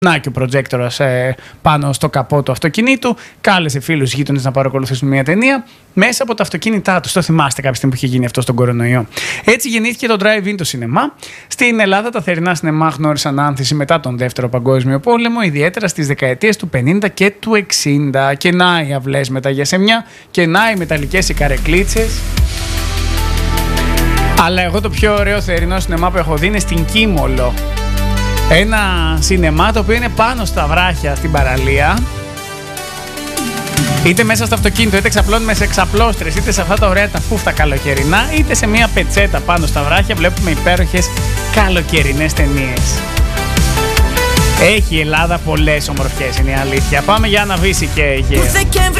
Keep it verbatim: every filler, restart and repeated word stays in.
Να και ο προτζέκτορας ε, πάνω στο καπό του αυτοκινήτου, κάλεσε φίλους γείτονες να παρακολουθήσουν μια ταινία μέσα από τα αυτοκίνητά τους. Το θυμάστε κάποια στιγμή που είχε γίνει αυτό στον κορονοϊό. Έτσι γεννήθηκε το drive-in το σινεμά. Στην Ελλάδα τα θερινά σινεμά γνώρισαν άνθηση μετά τον Δεύτερο Παγκόσμιο Πόλεμο, ιδιαίτερα στις δεκαετίες του πενήντα και του εξήντα. Και να οι αυλές με τα γιασεμιά, και να οι μεταλλικές οι καρεκλίτσες. Αλλά εγώ το πιο ωραίο θερινό σινεμά που έχω δει είναι στην Κίμολο. Ένα σινεμά το οποίο είναι πάνω στα βράχια στην παραλία. Είτε μέσα στο αυτοκίνητο, είτε ξαπλώνουμε σε εξαπλώστρες, είτε σε αυτά τα ωραία τα φούφτα καλοκαιρινά, είτε σε μια πετσέτα πάνω στα βράχια βλέπουμε υπέροχες καλοκαιρινές ταινίες. Έχει η Ελλάδα πολλές ομορφιές, είναι η αλήθεια. Πάμε για Αναβίση και Αιγαίο.